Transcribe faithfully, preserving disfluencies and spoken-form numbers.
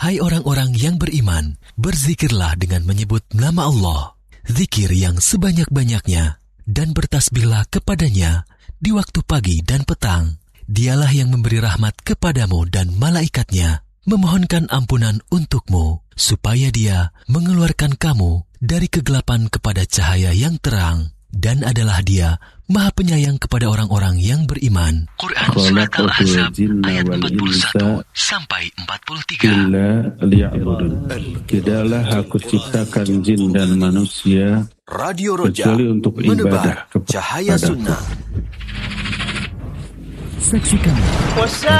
Hai orang-orang yang beriman, berzikirlah dengan menyebut nama Allah, zikir yang sebanyak-banyaknya, dan bertasbihlah kepadanya di waktu pagi dan petang. Dialah yang memberi rahmat kepadamu dan malaikatnya, memohonkan ampunan untukmu, supaya dia mengeluarkan kamu dari kegelapan kepada cahaya yang terang, dan adalah dia Maha Penyayang kepada orang-orang yang beriman. Quran Surat Al-Ahzab ayat empat puluh satu sampai empat puluh tiga. Tidaklah aku ciptakan jin dan manusia Radio Roja kecuali untuk ibadah menebar cahaya sunnah. Saksikan